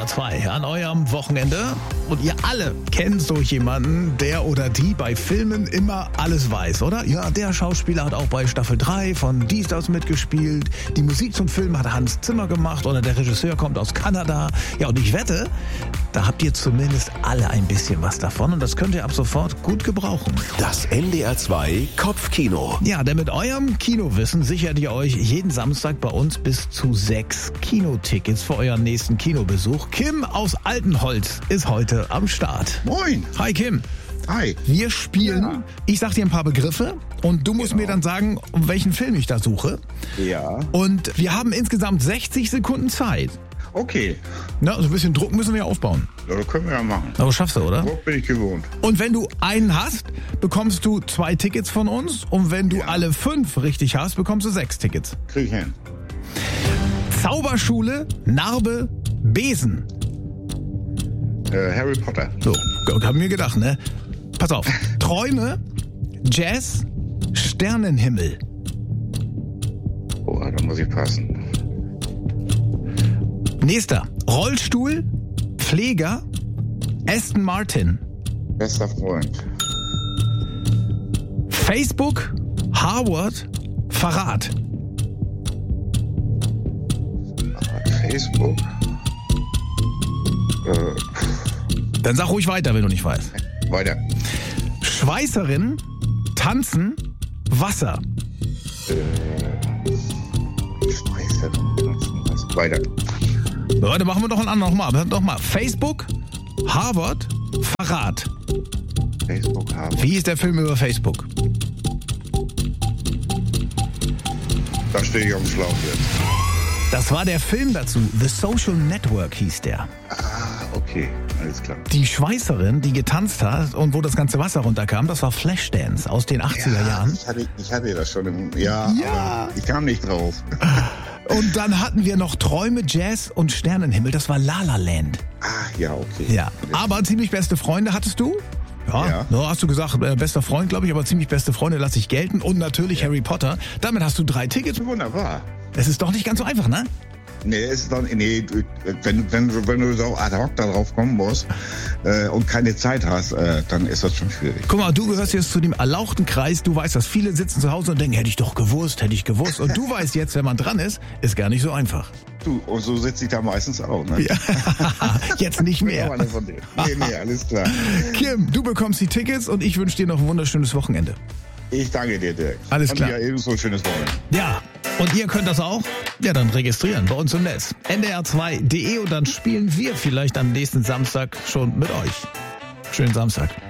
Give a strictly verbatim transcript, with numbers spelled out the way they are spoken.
R zwei an eurem Wochenende. Und ihr alle kennt so jemanden, der oder die bei Filmen immer alles weiß, oder? Ja, der Schauspieler hat auch bei Staffel drei von Die Stars mitgespielt. Die Musik zum Film hat Hans Zimmer gemacht oder der Regisseur kommt aus Kanada. Ja, und ich wette, da habt ihr zumindest alle ein bisschen was davon und das könnt ihr ab sofort gut gebrauchen. Das N D R zwei Kopfkino. Ja, denn mit eurem Kinowissen sichert ihr euch jeden Samstag bei uns bis zu sechs Kinotickets für euren nächsten Kinobesuch. Kim aus Altenholz ist heute am Start. Moin. Hi Kim. Hi. Wir spielen, Ja. ich sag dir ein paar Begriffe und du musst Genau. mir dann sagen, um welchen Film ich da suche. Ja. Und wir haben insgesamt sechzig Sekunden Zeit. Okay. Na, so ein bisschen Druck müssen wir aufbauen. Ja, das können wir ja machen. Aber schaffst du, oder? Druck bin ich gewohnt. Und wenn du einen hast, bekommst du zwei Tickets von uns. Und wenn du Ja. alle fünf richtig hast, bekommst du sechs Tickets. Krieg ich hin. Zauberschule, Narbe, Besen. Äh, Harry Potter. So, haben wir gedacht, ne? Pass auf. Träume, Jazz, Sternenhimmel. Oh, da muss ich passen. Nächster. Rollstuhl, Pfleger, Aston Martin. Bester Freund. Facebook, Harvard, Verrat. Facebook. Äh, Dann sag ruhig weiter, wenn du nicht weißt. weiter. Schweißerin, Tanzen, Wasser. Scheiße. Weiter. Leute, machen wir doch einen anderen nochmal. Nochmal. Facebook, Harvard, Verrat. Facebook haben. Wie ist der Film über Facebook? Da stehe ich auf dem Schlauch jetzt. Das war der Film dazu. The Social Network hieß der. Ah, okay. Alles klar. Die Schweißerin, die getanzt hat und wo das ganze Wasser runterkam, das war Flashdance aus den achtziger Jahren. Ich hatte, ich hatte das schon im. Ja, Ja. aber ich kam nicht drauf. Und dann hatten wir noch Träume, Jazz und Sternenhimmel. Das war La La Land. Ah, ja, okay. Ja, aber ziemlich beste Freunde hattest du? Ja, Ja. so hast du gesagt, äh, bester Freund, glaube ich, aber ziemlich beste Freunde lasse ich gelten. Und natürlich Harry Potter. Damit hast du drei Tickets. Wunderbar. Es ist doch nicht ganz so einfach, ne? Nee, ist dann, nee, du- wenn, wenn, du- wenn du so ad hoc da drauf kommen musst äh, und keine Zeit hast, äh, dann ist das schon schwierig. Guck mal, du gehörst jetzt zu dem erlauchten Kreis. Du weißt, dass viele sitzen zu Hause und denken, hätte ich doch gewusst, hätte ich gewusst. Und du weißt jetzt, wenn man dran ist, ist gar nicht so einfach. Du, und so sitze ich da meistens auch, ne? Ja. Jetzt nicht Auch mehr. einer von denen. Nee, nee, alles klar. Kim, du bekommst die Tickets und ich wünsche dir noch ein wunderschönes Wochenende. Ich danke dir, Dirk. Alles Und klar. dir ebenso ein schönes Wochenende. Ja, und ihr könnt das auch? Ja, dann registrieren bei uns im Netz. N D R zwei Punkt de und dann spielen wir vielleicht am nächsten Samstag schon mit euch. Schönen Samstag.